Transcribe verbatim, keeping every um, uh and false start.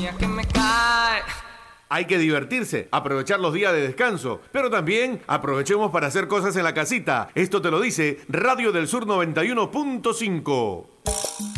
mía que me cae. Hay que divertirse, aprovechar los días de descanso, pero también aprovechemos para hacer cosas en la casita. Esto te lo dice Radio del Sur noventa y uno punto cinco.